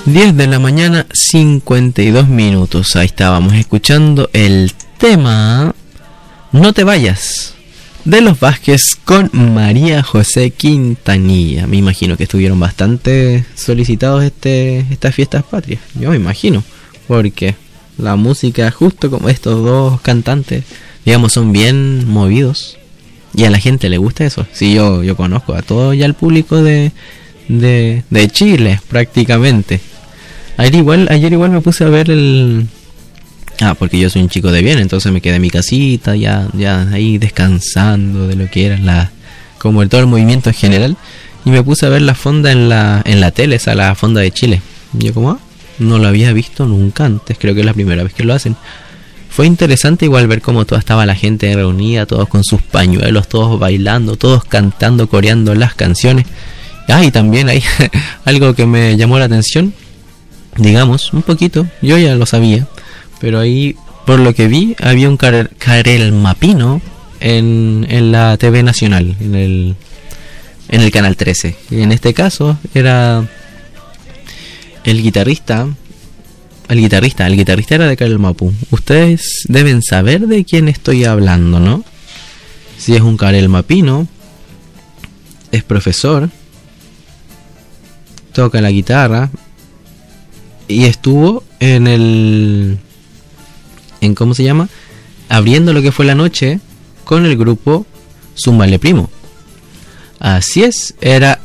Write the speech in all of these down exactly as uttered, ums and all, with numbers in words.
diez de la mañana, cincuenta y dos minutos. Ahí estábamos escuchando el tema No te vayas de Los Vázquez con María José Quintanilla. Me imagino que estuvieron bastante solicitados este estas fiestas patrias. Yo me imagino, porque la música, justo como estos dos cantantes, digamos, son bien movidos y a la gente le gusta eso. Sí, yo, yo conozco a todo ya el público de, de, de Chile prácticamente. Ayer igual, ayer igual me puse a ver el... Ah, porque yo soy un chico de bien, entonces me quedé en mi casita, ya, ya ahí descansando de lo que era la, como el todo el movimiento en general, y me puse a ver la fonda en la, en la tele, esa la fonda de Chile. Y yo como, ah, no lo había visto nunca antes, creo que es la primera vez que lo hacen. Fue interesante igual ver cómo toda estaba la gente reunida, todos con sus pañuelos, todos bailando, todos cantando, coreando las canciones. Ah, y también hay algo que me llamó la atención, digamos, un poquito, yo ya lo sabía, pero ahí, por lo que vi, había un Karel, Karel Mapino en, en la T V nacional, en el, en el canal trece. Y en este caso era el guitarrista, el guitarrista, el guitarrista era de Karel Mapu. Ustedes deben saber de quién estoy hablando, ¿no? Si es un Karel Mapino, es profesor, toca la guitarra y estuvo en el... en ¿cómo se llama? Abriendo lo que fue la noche con el grupo Zúmbale Primo. Así es, era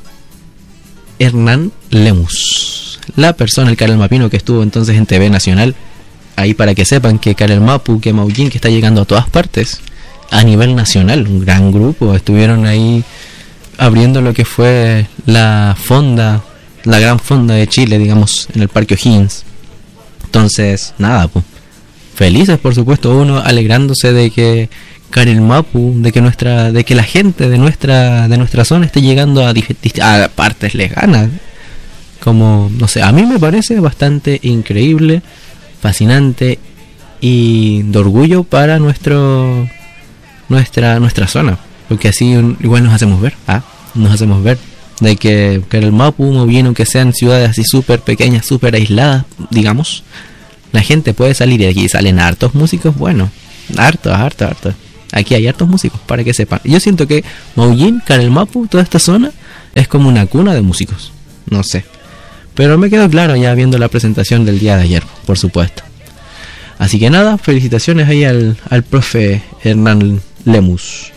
Hernán Lemus, la persona, el Karel Mapino, que estuvo entonces en T V nacional. Ahí para que sepan que Karel Mapu, que Maullín, que está llegando a todas partes a nivel nacional, un gran grupo, estuvieron ahí abriendo lo que fue la fonda, la gran fonda de Chile, digamos, en el Parque O'Higgins. Entonces, nada, pues felices, por supuesto, uno alegrándose de que Karel Mapu, de que nuestra, de que la gente de nuestra, de nuestra zona esté llegando a, a partes lejanas. Como, no sé, a mí me parece bastante increíble, fascinante y de orgullo para nuestro, nuestra, nuestra zona, porque así igual nos hacemos ver, ah, nos hacemos ver de que Karel Mapu, muy bien, aunque sean ciudades así súper pequeñas, súper aisladas, digamos, la gente puede salir y de aquí salen hartos músicos, bueno, hartos, hartos, hartos. Aquí hay hartos músicos, para que sepan. Yo siento que Maullín, Karel Mapu, toda esta zona es como una cuna de músicos, no sé. Pero me quedó claro ya viendo la presentación del día de ayer, por supuesto. Así que nada, felicitaciones ahí al, al profe Hernán Lemus.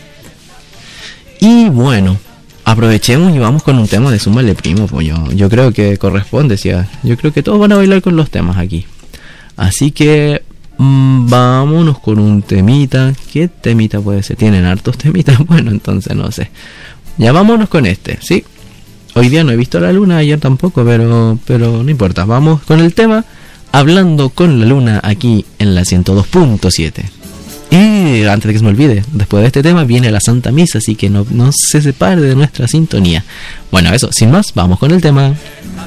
Y bueno, aprovechemos y vamos con un tema de Zúmbale Primo, pues yo, yo creo que corresponde, ¿sí? Yo creo que todos van a bailar con los temas aquí. Así que mmm, vámonos con un temita. ¿Qué temita puede ser? ¿Tienen hartos temitas? Bueno, entonces no sé. Ya vámonos con este, ¿sí? Hoy día no he visto la luna, ayer tampoco, pero, pero no importa. Vamos con el tema Hablando con la Luna aquí en la ciento dos punto siete. Y antes de que se me olvide, después de este tema viene la Santa Misa, así que no, no se separe de nuestra sintonía. Bueno, eso, sin más, vamos con el tema.